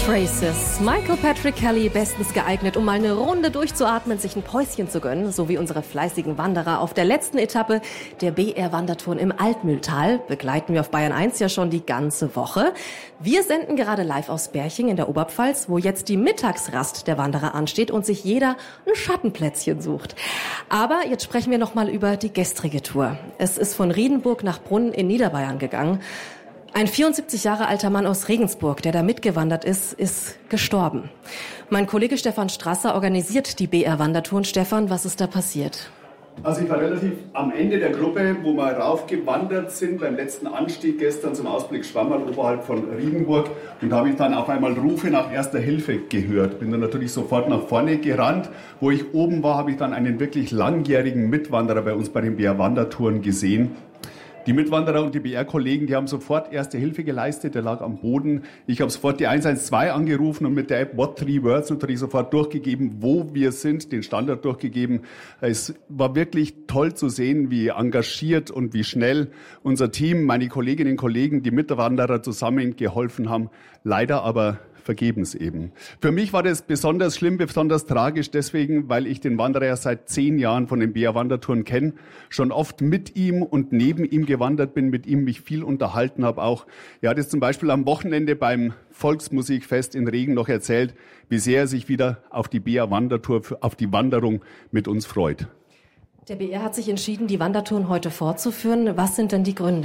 Traces. Michael Patrick Kelly bestens geeignet, um mal eine Runde durchzuatmen, sich ein Päuschen zu gönnen, so wie unsere fleißigen Wanderer auf der letzten Etappe der BR-Wandertouren im Altmühltal. Begleiten wir auf Bayern 1 ja schon die ganze Woche. Wir senden gerade live aus Berching in der Oberpfalz, wo jetzt die Mittagsrast der Wanderer ansteht und sich jeder ein Schattenplätzchen sucht. Aber jetzt sprechen wir noch mal über die gestrige Tour. Es ist von Riedenburg nach Brunn in Niederbayern gegangen. Ein 74 Jahre alter Mann aus Regensburg, der da mitgewandert ist gestorben. Mein Kollege Stefan Strasser organisiert die BR-Wandertouren. Stefan, was ist da passiert? Also ich war relativ am Ende der Gruppe, wo wir raufgewandert sind, beim letzten Anstieg gestern zum Ausblick Schwammerl oberhalb von Riedenburg. Und da habe ich dann auf einmal Rufe nach erster Hilfe gehört. Bin dann natürlich sofort nach vorne gerannt. Wo ich oben war, habe ich dann einen wirklich langjährigen Mitwanderer bei uns bei den BR-Wandertouren gesehen. Die Mitwanderer und die BR-Kollegen, die haben sofort erste Hilfe geleistet, der lag am Boden. Ich habe sofort die 112 angerufen und mit der App What 3 Words natürlich sofort durchgegeben, wo wir sind, den Standort durchgegeben. Es war wirklich toll zu sehen, wie engagiert und wie schnell unser Team, meine Kolleginnen und Kollegen, die Mitwanderer zusammen geholfen haben. Leider aber vergebens eben. Für mich war das besonders schlimm, besonders tragisch deswegen, weil ich den Wanderer ja seit 10 Jahren von den BR-Wandertouren kenne, schon oft mit ihm und neben ihm gewandert bin, mit ihm mich viel unterhalten habe auch. Er hat es zum Beispiel am Wochenende beim Volksmusikfest in Regen noch erzählt, wie sehr er sich wieder auf die BR-Wandertour, auf die Wanderung mit uns freut. Der BR hat sich entschieden, die Wandertouren heute fortzuführen. Was sind denn die Gründe?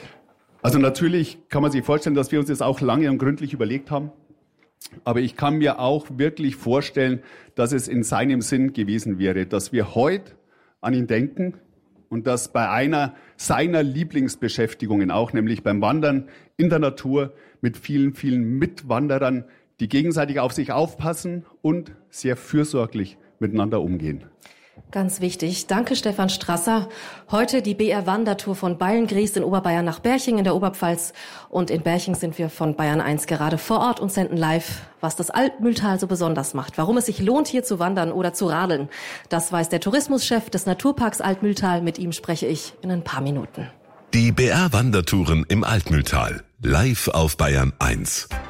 Also natürlich kann man sich vorstellen, dass wir uns das auch lange und gründlich überlegt haben. Aber ich kann mir auch wirklich vorstellen, dass es in seinem Sinn gewesen wäre, dass wir heute an ihn denken und dass bei einer seiner Lieblingsbeschäftigungen auch, nämlich beim Wandern in der Natur mit vielen, vielen Mitwanderern, die gegenseitig auf sich aufpassen und sehr fürsorglich miteinander umgehen. Ganz wichtig. Danke, Stefan Strasser. Heute die BR-Wandertour von Beilngries in Oberbayern nach Berching in der Oberpfalz. Und in Berching sind wir von Bayern 1 gerade vor Ort und senden live, was das Altmühltal so besonders macht. Warum es sich lohnt, hier zu wandern oder zu radeln. Das weiß der Tourismuschef des Naturparks Altmühltal. Mit ihm spreche ich in ein paar Minuten. Die BR-Wandertouren im Altmühltal. Live auf Bayern 1.